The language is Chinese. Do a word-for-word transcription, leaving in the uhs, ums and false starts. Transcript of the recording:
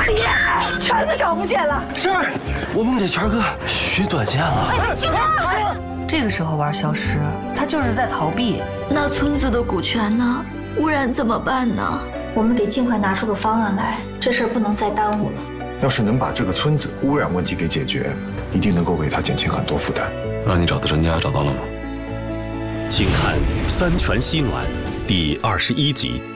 大爷，全子找不见了。 是，我们给权哥许短见了。 哎，军哥， 这个时候玩消失，他就是在逃避。 那村子的股权呢？污染怎么办呢？ 我们得尽快拿出个方案来，这事儿不能再耽误了。 要是能把这个村子污染问题给解决，一定能够给他减轻很多负担。 让你找的专家找到了吗？ 请看《三全西暖》第二十一集。